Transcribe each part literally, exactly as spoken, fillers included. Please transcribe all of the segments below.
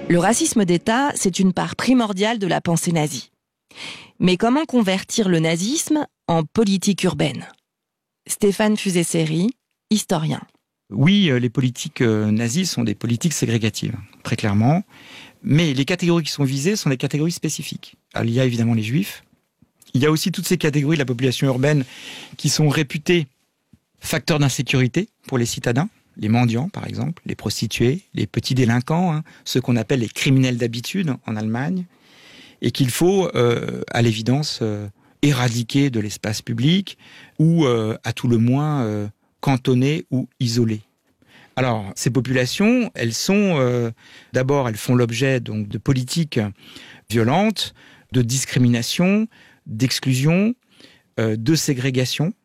Le racisme d'État, c'est une part primordiale de la pensée nazie. Mais comment convertir le nazisme en politique urbaine ? Stéphane Fusé-Séry, historien. Oui, les politiques nazies sont des politiques ségrégatives, très clairement. Mais les catégories qui sont visées sont des catégories spécifiques. Alors, il y a évidemment les juifs. Il y a aussi toutes ces catégories de la population urbaine qui sont réputées facteurs d'insécurité pour les citadins. Les mendiants, par exemple, les prostituées, les petits délinquants, hein, ceux qu'on appelle les criminels d'habitude en Allemagne, et qu'il faut, euh, à l'évidence, euh, éradiquer de l'espace public ou, euh, à tout le moins, euh, cantonner ou isoler. Alors, ces populations, elles sont, euh, d'abord, elles font l'objet donc de politiques violentes, de discrimination, d'exclusion, euh, de ségrégation,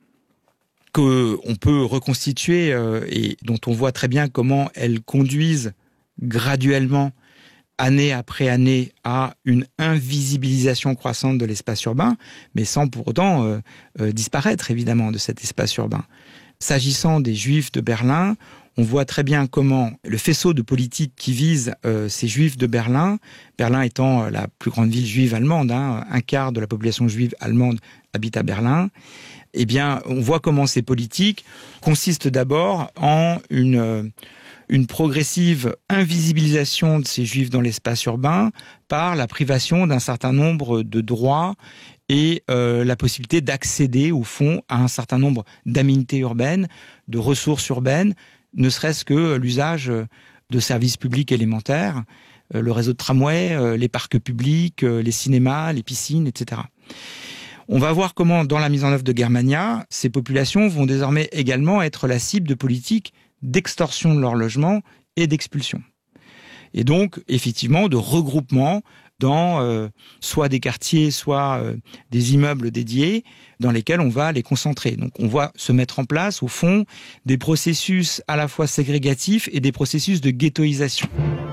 qu'on peut reconstituer euh, et dont on voit très bien comment elles conduisent graduellement, année après année, à une invisibilisation croissante de l'espace urbain, mais sans pour autant euh, euh, disparaître, évidemment, de cet espace urbain. S'agissant des Juifs de Berlin, on voit très bien comment le faisceau de politique qui vise euh, ces Juifs de Berlin, Berlin étant euh, la plus grande ville juive allemande, hein, un quart de la population juive allemande habite à Berlin, eh bien, on voit comment ces politiques consistent d'abord en une, euh, une progressive invisibilisation de ces Juifs dans l'espace urbain par la privation d'un certain nombre de droits et euh, la possibilité d'accéder, au fond, à un certain nombre d'aménités urbaines, de ressources urbaines, ne serait-ce que l'usage de services publics élémentaires, euh, le réseau de tramways, euh, les parcs publics, euh, les cinémas, les piscines, et cetera. On va voir comment, dans la mise en œuvre de Germania, ces populations vont désormais également être la cible de politiques d'extorsion de leur logement et d'expulsion. Et donc, effectivement, de regroupement dans euh, soit des quartiers, soit euh, des immeubles dédiés dans lesquels on va les concentrer. Donc on voit se mettre en place, au fond, des processus à la fois ségrégatifs et des processus de ghettoisation.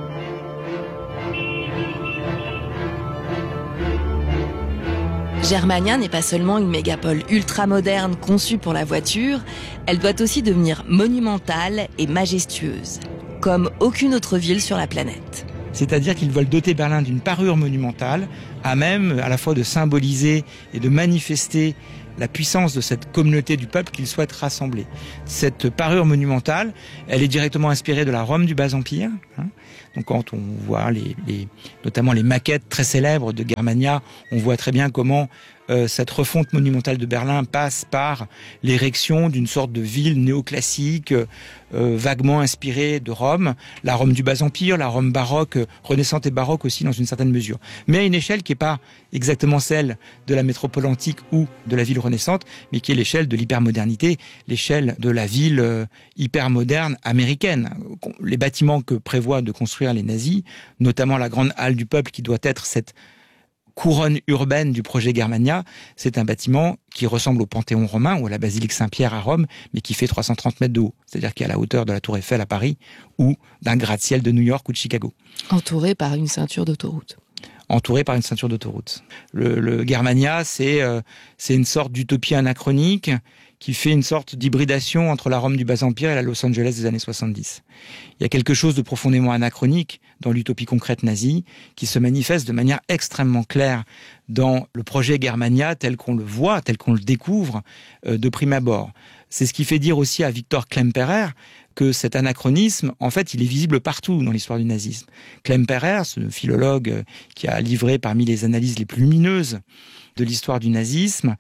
Germania n'est pas seulement une mégapole ultra-moderne conçue pour la voiture, elle doit aussi devenir monumentale et majestueuse, comme aucune autre ville sur la planète. C'est-à-dire qu'ils veulent doter Berlin d'une parure monumentale, à même à la fois de symboliser et de manifester la puissance de cette communauté du peuple qu'ils souhaitent rassembler. Cette parure monumentale, elle est directement inspirée de la Rome du Bas-Empire. Hein. Donc quand on voit les, les, notamment les maquettes très célèbres de Germania, on voit très bien comment euh, cette refonte monumentale de Berlin passe par l'érection d'une sorte de ville néoclassique, euh, vaguement inspirée de Rome, la Rome du Bas-Empire, la Rome baroque, euh, renaissante et baroque aussi dans une certaine mesure. Mais à une échelle qui n'est pas exactement celle de la métropole antique ou de la ville renaissante, mais qui est l'échelle de l'hypermodernité, l'échelle de la ville euh, hypermoderne américaine. Les bâtiments que prévoient de construire les nazis, notamment la grande halle du peuple qui doit être cette couronne urbaine du projet Germania, c'est un bâtiment qui ressemble au Panthéon romain ou à la basilique Saint-Pierre à Rome, mais qui fait trois cent trente mètres de haut, c'est-à-dire qui est à la hauteur de la Tour Eiffel à Paris ou d'un gratte-ciel de New York ou de Chicago. Entouré par une ceinture d'autoroute. Entouré par une ceinture d'autoroute. Le, le Germania, c'est, euh, c'est une sorte d'utopie anachronique qui fait une sorte d'hybridation entre la Rome du Bas-Empire et la Los Angeles des années soixante-dix. Il y a quelque chose de profondément anachronique dans l'utopie concrète nazie qui se manifeste de manière extrêmement claire dans le projet Germania tel qu'on le voit, tel qu'on le découvre euh, de prime abord. C'est ce qui fait dire aussi à Victor Klemperer que cet anachronisme, en fait, il est visible partout dans l'histoire du nazisme. Klemperer, ce philologue qui a livré parmi les analyses les plus lumineuses de l'histoire du nazisme,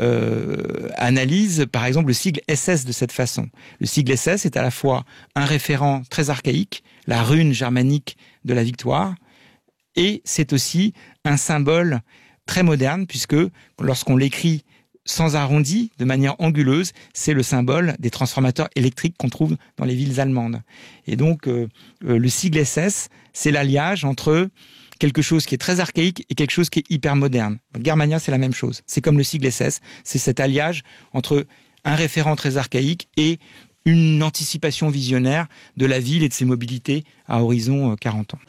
euh, analyse par exemple le sigle S S de cette façon. Le sigle S S est à la fois un référent très archaïque, la rune germanique de la victoire, et c'est aussi un symbole très moderne, puisque lorsqu'on l'écrit sans arrondi, de manière anguleuse, c'est le symbole des transformateurs électriques qu'on trouve dans les villes allemandes. Et donc, euh, euh, le sigle S S, c'est l'alliage entre quelque chose qui est très archaïque et quelque chose qui est hyper moderne. Germania, c'est la même chose. C'est comme le sigle S S, c'est cet alliage entre un référent très archaïque et une anticipation visionnaire de la ville et de ses mobilités à horizon quarante ans.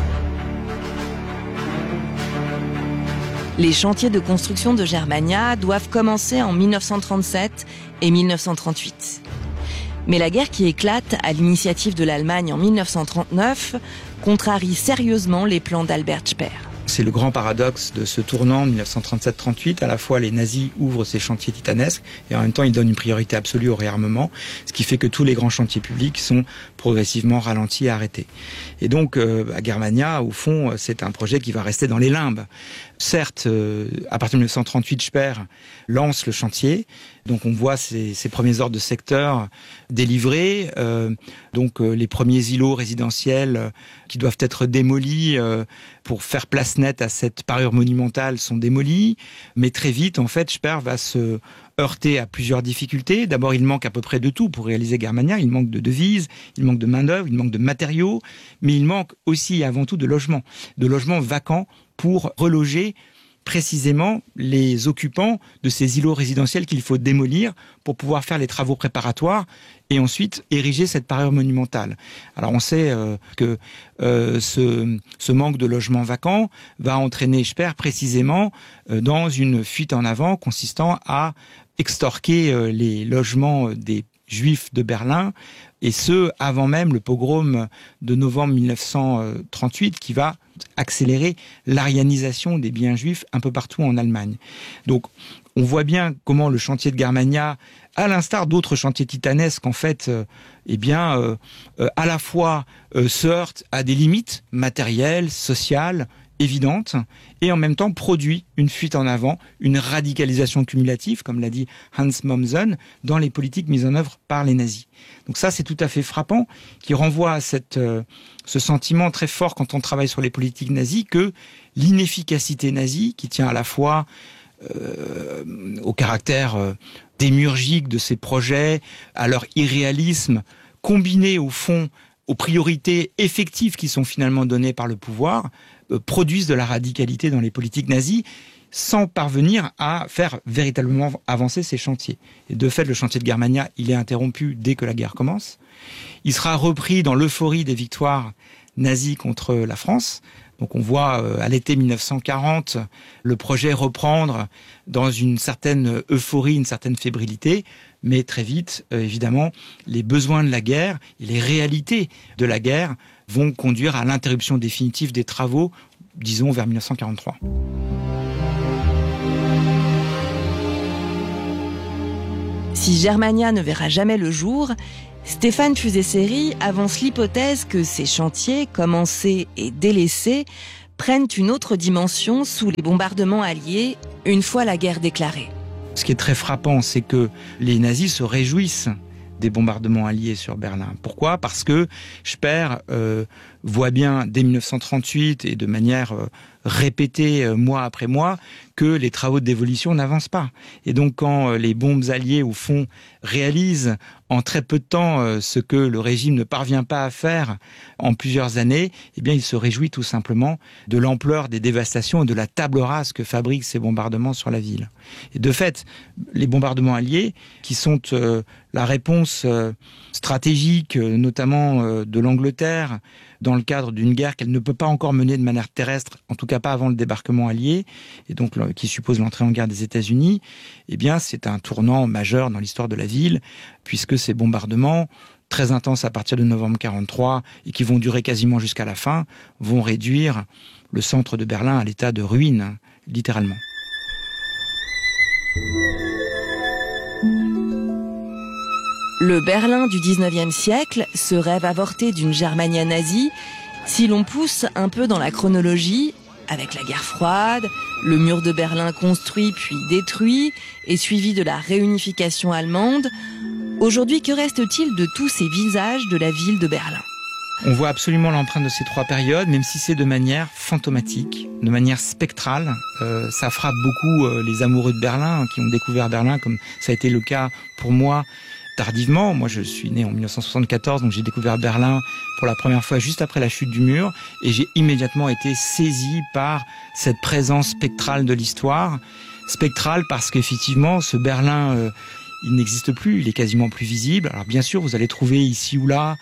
Les chantiers de construction de Germania doivent commencer en mille neuf cent trente-sept et mille neuf cent trente-huit. Mais la guerre qui éclate à l'initiative de l'Allemagne en mille neuf cent trente-neuf contrarie sérieusement les plans d'Albert Speer. C'est le grand paradoxe de ce tournant mille neuf cent trente-sept trente-huit. À la fois, les nazis ouvrent ces chantiers titanesques et en même temps, ils donnent une priorité absolue au réarmement, ce qui fait que tous les grands chantiers publics sont progressivement ralentis et arrêtés. Et donc, euh, à Germania, au fond, c'est un projet qui va rester dans les limbes. Certes, euh, à partir de mille neuf cent trente-huit, Speer lance le chantier. Donc, on voit ces, ces premiers ordres de secteur délivrés. Euh, donc, euh, les premiers îlots résidentiels euh, qui doivent être démolis euh, pour faire place nette à cette parure monumentale sont démolis. Mais très vite, en fait, Speer va se heurter à plusieurs difficultés. D'abord, il manque à peu près de tout pour réaliser Germania. Il manque de devises, il manque de main-d'œuvre, il manque de matériaux, mais il manque aussi et avant tout de logements, de logements vacants pour reloger précisément les occupants de ces îlots résidentiels qu'il faut démolir pour pouvoir faire les travaux préparatoires et ensuite ériger cette parure monumentale. Alors on sait euh, que euh, ce, ce manque de logements vacants va entraîner Speer précisément euh, dans une fuite en avant consistant à extorquer euh, les logements des Juifs de Berlin, et ce, avant même le pogrom de novembre mille neuf cent trente-huit, qui va accélérer l'arianisation des biens juifs un peu partout en Allemagne. Donc, on voit bien comment le chantier de Germania, à l'instar d'autres chantiers titanesques, en fait, euh, eh bien, euh, euh, à la fois euh, se heurte à des limites matérielles, sociales, évidente, et en même temps produit une fuite en avant, une radicalisation cumulative, comme l'a dit Hans Mommsen, dans les politiques mises en œuvre par les nazis. Donc ça, c'est tout à fait frappant, qui renvoie à cette, euh, ce sentiment très fort quand on travaille sur les politiques nazies, que l'inefficacité nazie, qui tient à la fois euh, au caractère euh, démiurgique de ces projets, à leur irréalisme, combiné au fond aux priorités effectives qui sont finalement données par le pouvoir, euh, produisent de la radicalité dans les politiques nazies sans parvenir à faire véritablement avancer ces chantiers. Et de fait, le chantier de Germania, il est interrompu dès que la guerre commence. Il sera repris dans l'euphorie des victoires nazies contre la France. Donc on voit euh, à l'été mille neuf cent quarante le projet reprendre dans une certaine euphorie, une certaine fébrilité, mais très vite, euh, évidemment, les besoins de la guerre et les réalités de la guerre vont conduire à l'interruption définitive des travaux, disons vers mille neuf cent quarante-trois. Si Germania ne verra jamais le jour, Stéphane Fusé-Série avance l'hypothèse que ces chantiers, commencés et délaissés, prennent une autre dimension sous les bombardements alliés une fois la guerre déclarée. Ce qui est très frappant, c'est que les nazis se réjouissent des bombardements alliés sur Berlin. Pourquoi ? Parce que Speer euh, voit bien dès mille neuf cent trente-huit et de manière euh, répétée euh, mois après mois que les travaux de démolition n'avancent pas. Et donc quand euh, les bombes alliées au fond réalisent en très peu de temps euh, ce que le régime ne parvient pas à faire en plusieurs années, eh bien il se réjouit tout simplement de l'ampleur des dévastations et de la table rase que fabriquent ces bombardements sur la ville. Et de fait, les bombardements alliés, qui sont euh, la réponse euh, stratégique, euh, notamment euh, de l'Angleterre, dans le cadre d'une guerre qu'elle ne peut pas encore mener de manière terrestre, en tout cas pas avant le débarquement allié, et donc qui suppose l'entrée en guerre des États-Unis, eh bien c'est un tournant majeur dans l'histoire de la ville, puisque ces bombardements, très intenses à partir de novembre quarante-trois, et qui vont durer quasiment jusqu'à la fin, vont réduire le centre de Berlin à l'état de ruine, littéralement. Le Berlin du dix-neuvième siècle se rêve avorté d'une Germania nazie si l'on pousse un peu dans la chronologie, avec la guerre froide, le mur de Berlin construit puis détruit et suivi de la réunification allemande. Aujourd'hui, que reste-t-il de tous ces visages de la ville de Berlin ? On voit absolument l'empreinte de ces trois périodes, même si c'est de manière fantomatique, de manière spectrale. Euh, ça frappe beaucoup euh, les amoureux de Berlin, hein, qui ont découvert Berlin, comme ça a été le cas pour moi, tardivement. Moi, je suis né en mille neuf cent soixante-quatorze, donc j'ai découvert Berlin pour la première fois juste après la chute du mur, et j'ai immédiatement été saisi par cette présence spectrale de l'histoire. Spectrale parce qu'effectivement, ce Berlin, euh, il n'existe plus, il est quasiment plus visible. Alors bien sûr, vous allez trouver ici ou là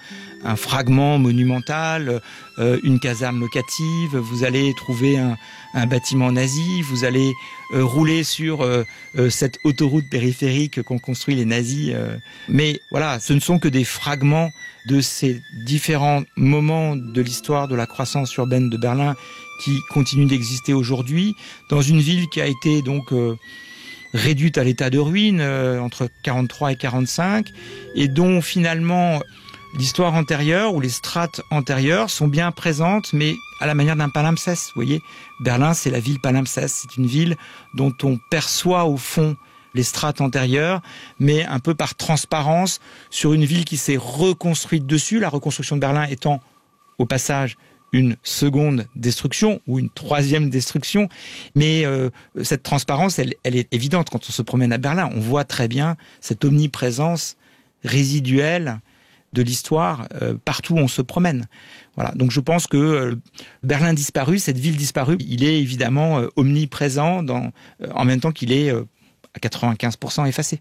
un fragment monumental, euh, une caserne locative, vous allez trouver un, un bâtiment nazi, vous allez euh, rouler sur euh, euh, cette autoroute périphérique qu'ont construit les nazis. Euh. Mais voilà, ce ne sont que des fragments de ces différents moments de l'histoire de la croissance urbaine de Berlin qui continuent d'exister aujourd'hui, dans une ville qui a été donc euh, réduite à l'état de ruine euh, entre quarante-trois et quarante-cinq, et dont finalement l'histoire antérieure ou les strates antérieures sont bien présentes, mais à la manière d'un palimpseste. Vous voyez, Berlin, c'est la ville palimpseste. C'est une ville dont on perçoit au fond les strates antérieures, mais un peu par transparence sur une ville qui s'est reconstruite dessus. La reconstruction de Berlin étant, au passage, une seconde destruction ou une troisième destruction. Mais euh, cette transparence, elle, elle est évidente quand on se promène à Berlin. On voit très bien cette omniprésence résiduelle de l'histoire euh, partout où on se promène. Voilà. Donc je pense que euh, Berlin disparu, cette ville disparue, il est évidemment euh, omniprésent dans, euh, en même temps qu'il est euh, à quatre-vingt-quinze pour cent effacé.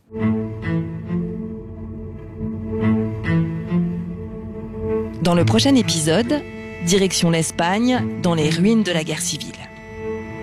Dans le prochain épisode, direction l'Espagne, dans les ruines de la guerre civile.